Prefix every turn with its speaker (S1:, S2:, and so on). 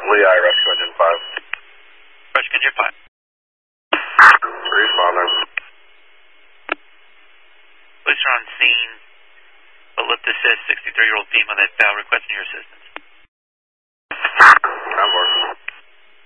S1: Lehigh, Rescue Engine 5.
S2: Rescue Engine 5.
S1: Responder.
S2: Police are on scene. Elliptis says 63-year-old female that fell requesting your assistance.